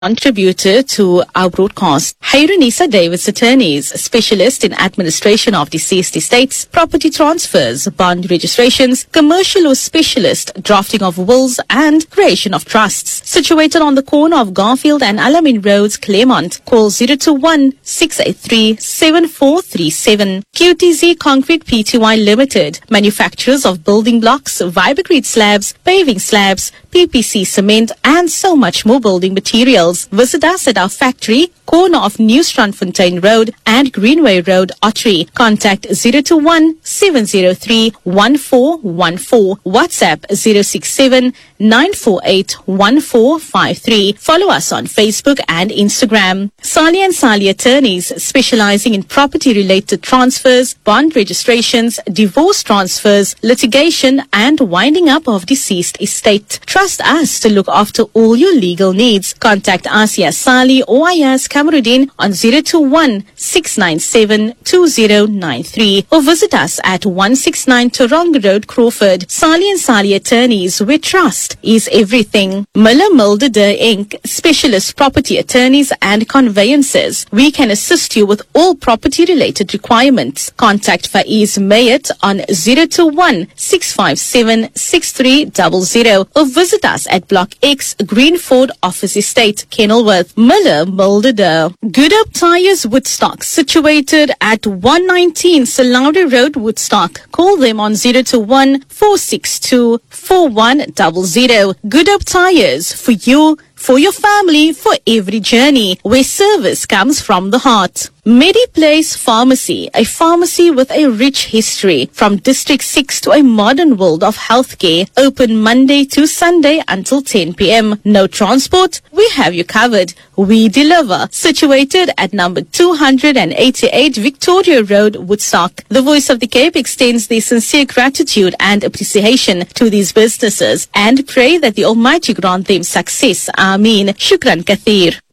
contributor to our broadcast. Hayrunisa Davis Attorneys, specialist in administration of deceased estates, property transfers, bond registrations, commercial or specialist drafting of wills and creation of trusts. Situated on the corner of Garfield and Alamein Roads, Claremont. Call 021-683-7437. QTZ Concrete Pty Limited, manufacturers of building blocks, Vibergrid slabs, paving slabs, PPC cement and so much more building materials. Visit us at our factory, corner of New Strandfontein Road and Greenway Road, Ottery. Contact 021-703-1414. WhatsApp 067-948-1453. Follow us on Facebook and Instagram. Sali & Sali Attorneys, specializing in property-related transfers, bond registrations, divorce transfers, litigation and winding up of deceased estate. Trust us to look after all your legal needs. Contact Asia Sali or Ayaz Kamarudin on 021-697-2093 or visit us at 169 Taronga Road, Crawford. Sali & Sali Attorneys, where trust is everything. Miller Mulder Inc., specialist property attorneys and conveyancers. We can assist you with all property-related requirements. Contact Faiz Mayat on 021-657-6300 or visit us at Block X, Greenford Office Estate, Kenilworth. Miller Mulder. Good Hope Tires Woodstock, situated at 119 Salowdy Road, Woodstock. Call them on 021-462-4100. Good Hope Tires, for you, for your family, for every journey, where service comes from the heart. MediPlace Pharmacy, a pharmacy with a rich history, from District 6 to a modern world of healthcare. Open Monday to Sunday until 10 p.m. No transport? We have you covered. We deliver. Situated at number 288 Victoria Road, Woodstock. The Voice of the Cape extends their sincere gratitude and appreciation to these businesses and pray that the Almighty grant them success. Ameen. Shukran Kathir.